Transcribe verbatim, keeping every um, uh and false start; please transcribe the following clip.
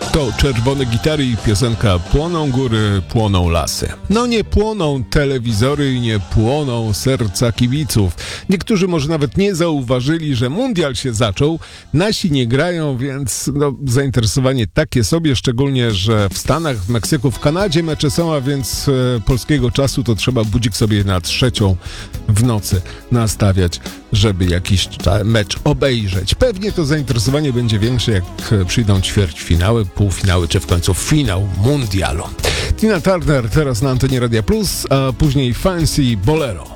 To czerwone gitary i piosenka Płoną góry, płoną lasy. No nie płoną telewizory i nie płoną serca kibiców. Niektórzy może nawet nie zauważyli, że mundial się zaczął. Nasi nie grają, więc no, zainteresowanie takie sobie, szczególnie, że w Stanach, w Meksyku, w Kanadzie mecze są, a więc e, polskiego czasu to trzeba budzik sobie na trzecią w nocy nastawiać, żeby jakiś ta mecz obejrzeć. Pewnie to zainteresowanie będzie większe, jak przyjdą ćwierćfinały, półfinały, czy w końcu finał mundialu. Tina Turner teraz na antenie Radia Plus, a później Fancy Bolero.